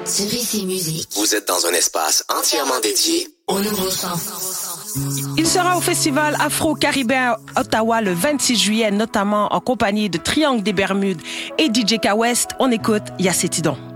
Cerisy Musique. Vous êtes dans un espace entièrement dédié au nouveau son. Il sera au festival Afro-Caribéen à Ottawa le 26 juillet, notamment en compagnie de Triangle des Bermudes et DJ K West. On écoute Yacetidon.